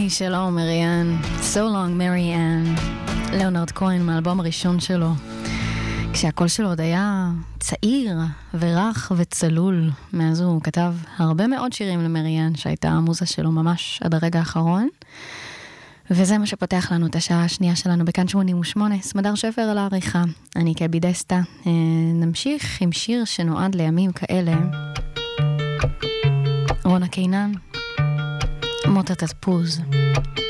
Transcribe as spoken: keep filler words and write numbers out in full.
היי, שלום, מריאן. So long, מריאן. ליאונרד כהן מהאלבום הראשון שלו. כשהקול שלו עוד היה צעיר ורך וצלול. מאז הוא כתב הרבה מאוד שירים למריאן, שהייתה המוזה שלו ממש עד הרגע האחרון. וזה מה שפותח לנו את השעה השנייה שלנו בכאן שמונים ושמונה. סמדר שפר על העריכה. אני קבי דסטה. נמשיך עם שיר שנועד לימים כאלה. רונה קינן. מוטה תפוז.